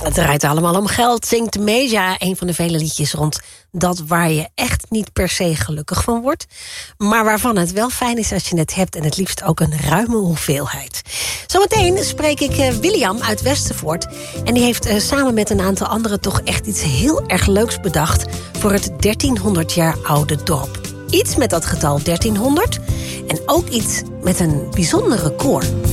Het draait allemaal om geld, zingt Meja, een van de vele liedjes rond dat waar je echt niet per se gelukkig van wordt, maar waarvan het wel fijn is als je het hebt en het liefst ook een ruime hoeveelheid. Zometeen spreek ik William uit Westervoort en die heeft samen met een aantal anderen toch echt iets heel erg leuks bedacht voor het 1300 jaar oude dorp. Iets met dat getal 1300 en ook iets met een bijzondere koor.